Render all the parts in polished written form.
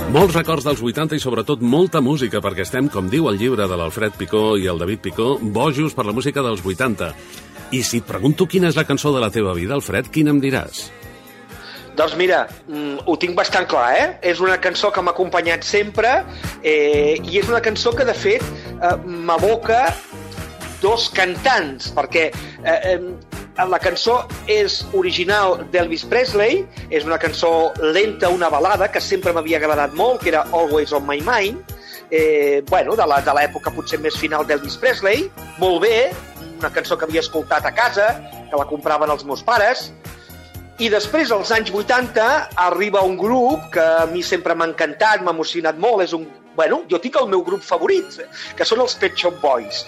Molts records dels 80 i sobretot molta música, perquè estem, com diu el llibre de l'Alfred Picó i el David Picó, bojos per la música dels 80. I si et pregunto quina és la cançó de la teva vida, Alfred, quina em diràs? Doncs mira, ho tinc bastant clar, És una cançó que m'ha acompanyat sempre i és una cançó que, de fet, m'evoca dos cantants, perquè la cançó és original d'Elvis Presley, és una cançó lenta, una balada, que sempre m'havia agradat molt, que era Always on My Mind, de l'època potser més final d'Elvis Presley, molt bé, una cançó que havia escoltat a casa, que la compraven els meus pares, i després, als anys 80, arriba un grup que a mi sempre m'ha encantat, m'ha emocionat molt, jo tinc el meu grup favorit, que són els Pet Shop Boys.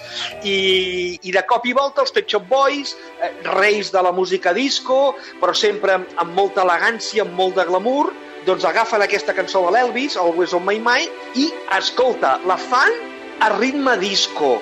I de cop i volta els Pet Shop Boys, reis de la música disco, però sempre amb molta elegància, amb molt de glamour, doncs agafen aquesta cançó de l'Elvis, Always on My Mind, i, escolta, la fan a ritme disco.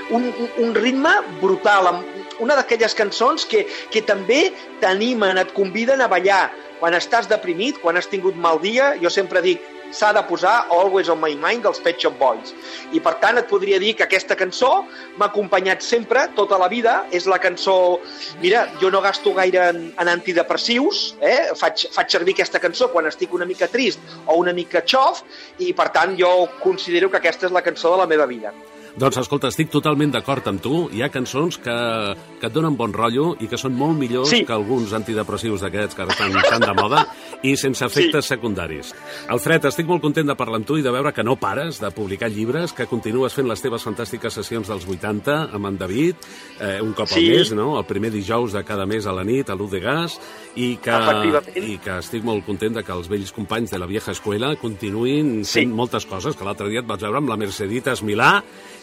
Un ritme brutal, una d'aquelles cançons que també t'animen, et conviden a ballar. Quan estàs deprimit, quan has tingut mal dia, jo sempre dic, s'ha de posar Always on My Mind dels Pet Shop Boys. I per tant et podria dir que aquesta cançó m'ha acompanyat sempre, tota la vida. És la cançó... Mira, jo no gasto gaire en antidepressius, faig servir aquesta cançó quan estic una mica trist o una mica xof, i per tant jo considero que aquesta és la cançó de la meva vida. Doncs escolta, estic totalment d'acord amb tu. Hi ha cançons que et donen bon rotllo i que són molt millors que alguns antidepressius d'aquests que ara estan de moda i sense efectes secundaris. Alfred, estic molt content de parlar amb tu i de veure que no pares de publicar llibres, que continues fent les teves fantàstiques sessions dels 80 amb en David, un cop al mes, no? El primer dijous de cada mes a la nit, a l'U de Gas, i que estic molt content de que els vells companys de la vieja escuela continuïn fent moltes coses, que l'altre dia et vaig veure amb la Merceditas Milà,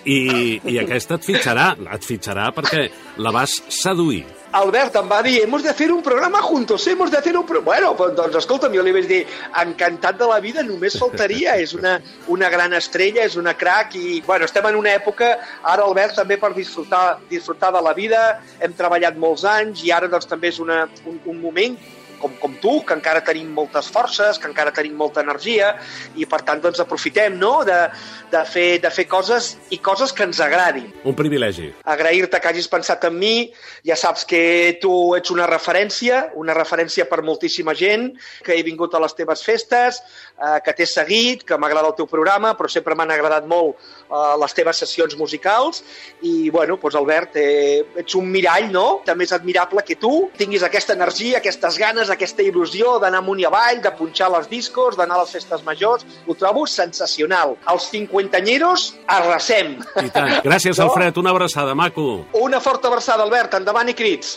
i aquesta et fitxarà perquè la vas seduir. Albert em va dir, hemos de hacer un programa juntos, hemos de hacer un programa... Bueno, doncs escolta'm, jo li vaig dir, encantat de la vida, només faltaria, és una gran estrella, és una crac, i estem en una època, ara Albert, també per disfrutar de la vida, hem treballat molts anys, i ara doncs també és un moment com tu, que encara tenim moltes forces, que encara tenim molta energia, i per tant doncs aprofitem, no?, de fer coses i coses que ens agradin. Un privilegi. Agrair-te que hagis pensat en mi, ja saps que tu ets una referència per moltíssima gent, que he vingut a les teves festes, que t'he seguit, que m'agrada el teu programa, però sempre m'han agradat molt les teves sessions musicals, i doncs Albert, ets un mirall, no?, també és admirable que tu tinguis aquesta energia, aquestes ganes, aquesta il·lusió d'anar amunt i avall, de punxar les discos, d'anar a les festes majors. Ho trobo sensacional. Els 50-anyeros arrasem. I tant. Gràcies, Alfred. Una abraçada, maco. Una forta abraçada, Albert. Endavant i crits.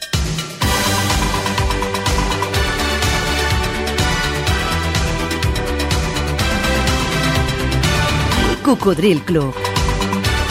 Cocodril Club.